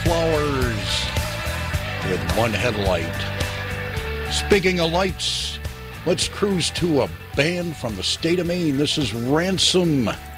Flowers with one headlight. Speaking of lights, let's cruise to a band from the state of Maine. This is Ransom